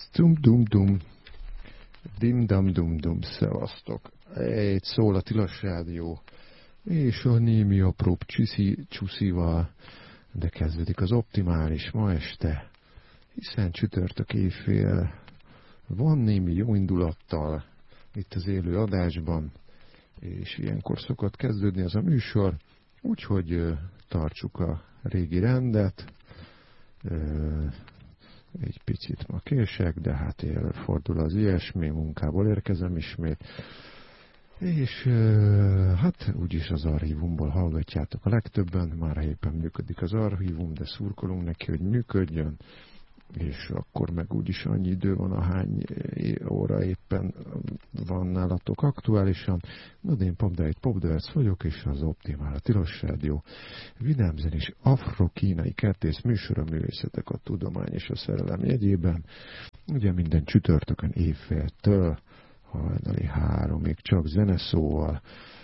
Dum-dum-dum. Dim-dam-dum-dum. Szevasztok. Egy szól a Tilos Rádió, és a némi apróbb csúszival, de kezdődik az optimális ma este, hiszen csütörtök éjfél van némi jó indulattal itt az élő adásban, és ilyenkor szokott kezdődni az a műsor, úgyhogy tartsuk a régi rendet. Egy picit ma kések, de hát előfordul az ilyesmi, munkából érkezem ismét. És hát úgyis az archívumból hallgatjátok a legtöbben, már éppen működik az archívum, de szurkolunk neki, hogy működjön, és akkor meg úgyis annyi idő van, ahány óra éppen van nálatok aktuálisan. Na, de én Popdevec vagyok, és az Optimál, a Tilos Rádió vidám zenés afro-kínai kertész műsora, művészetek, a tudomány és a szerelem jegyében. Ugye minden csütörtökön éjféltől hajnali 3-ig csak zeneszóval.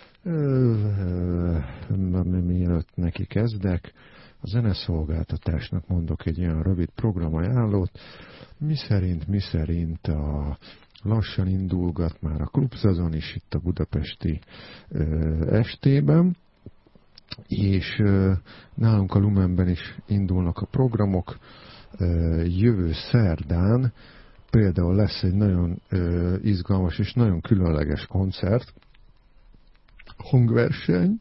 Mielőtt neki kezdek, a zeneszolgáltatásnak mondok egy olyan rövid programajánlót, miszerint a lassan indulgat már a klubszezon is itt a budapesti estében, és nálunk a Lumenben is indulnak a programok. Jövő szerdán például lesz egy nagyon izgalmas és nagyon különleges koncert, hangverseny,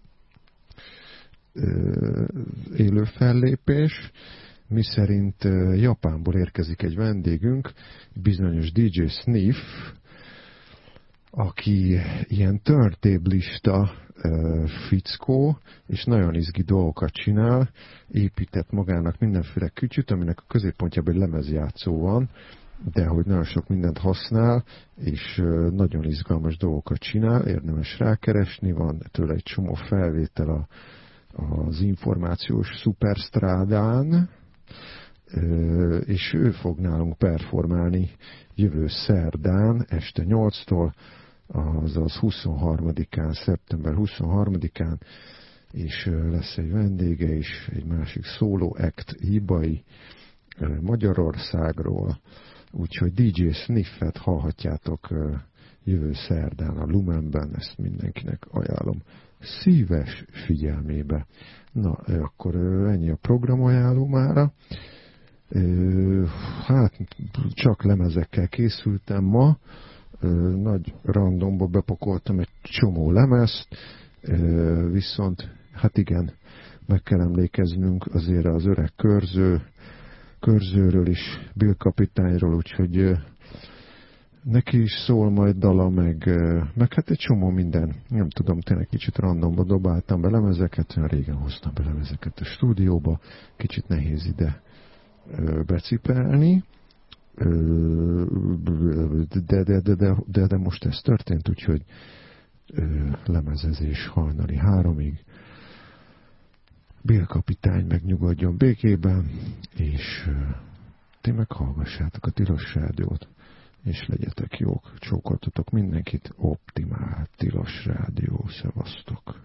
élő fellépés, miszerint Japánból érkezik egy vendégünk, bizonyos DJ Sniff, aki ilyen turntable-lista fickó, és nagyon izgi dolgokat csinál, épített magának mindenféle kütyüt, aminek a középpontjában egy lemezjátszó van, de hogy nagyon sok mindent használ, és nagyon izgalmas dolgokat csinál, érdemes rákeresni, van tőle egy csomó felvétel az információs szuperstrádán, és ő fog nálunk performálni jövő szerdán este 8-tól, azaz 23-án, szeptember 23-án, és lesz egy vendége is, egy másik solo act Hibai Magyarországról, úgyhogy DJ Sniffet hallhatjátok jövő szerdán a Lumenben, ezt mindenkinek ajánlom szíves figyelmébe. Na, akkor ennyi a programajánló mára. Hát csak lemezekkel készültem ma, nagy randomba bepakoltam egy csomó lemezt, viszont hát igen, meg kell emlékeznünk azért az öreg körzőről is, Bill kapitányról, úgyhogy neki is szól majd dala, meg hát egy csomó minden. Nem tudom, tényleg kicsit randomba dobáltam be lemezeket, olyan régen hoztam be lemezeket a stúdióba, kicsit nehéz ide becipelni, de most ez történt, úgyhogy lemezezés hajnali 3-ig. Bill kapitány megnyugodjon békében, és ti meghallgassátok a Tilos Rádiót, és legyetek jók, csókoltatok mindenkit, optimál Tilos Rádió, szevasztok!